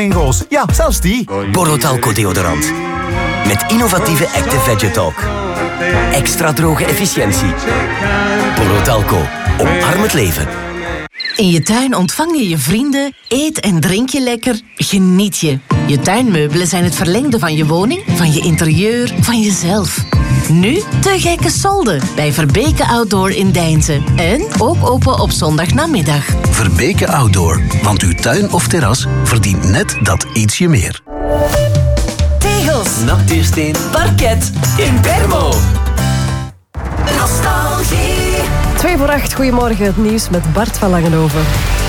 Goals. Ja, zelfs die. Borotalco deodorant. Met innovatieve Active Vegetalk. Extra droge efficiëntie. Borotalco. Omarm het leven. In je tuin ontvang je je vrienden, eet en drink je lekker, geniet je. Je tuinmeubelen zijn het verlengde van je woning, van je interieur, van jezelf. Nu te gekke solden bij Verbeke Outdoor in Deinze. En ook open op zondagnamiddag. Verbeke Outdoor, want uw tuin of terras verdient net dat ietsje meer. Tegels, Natuursteen. parket, Impermo. Nostalgie. 7:02, goedemorgen, het nieuws met Bart van Langenhoven.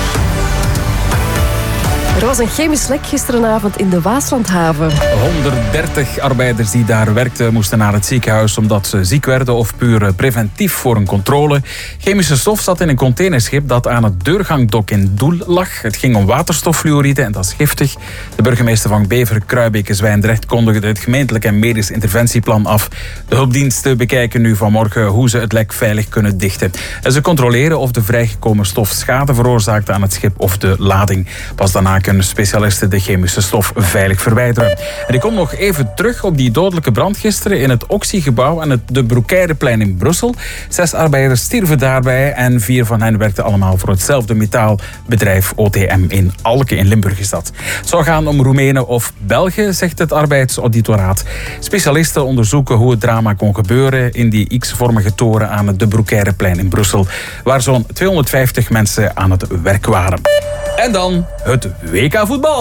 Er was een chemisch lek gisterenavond in de Waaslandhaven. 130 arbeiders die daar werkten moesten naar het ziekenhuis omdat ze ziek werden of puur preventief voor een controle. Chemische stof zat in een containerschip dat aan het deurgangdok in Doel lag. Het ging om waterstoffluoride en dat is giftig. De burgemeester van Beveren, Kruibeke, Zwijndrecht kondigde het gemeentelijk en medisch interventieplan af. De hulpdiensten bekijken nu vanmorgen hoe ze het lek veilig kunnen dichten. En ze controleren of de vrijgekomen stof schade veroorzaakt aan het schip of de lading. Pas daarna kunnen specialisten de chemische stof veilig verwijderen. En ik kom nog even terug op die dodelijke brand gisteren in het Oxy-gebouw aan het De Broekeirenplein in Brussel. 6 arbeiders stierven daarbij en 4 van hen werkten allemaal voor hetzelfde metaalbedrijf OTM in Alke in Limburg is dat. Het zou gaan om Roemenen of Belgen, zegt het arbeidsauditoraat. Specialisten onderzoeken hoe het drama kon gebeuren in die X-vormige toren aan het De Broekeirenplein in Brussel, waar zo'n 250 mensen aan het werk waren. En dan het WK voetbal.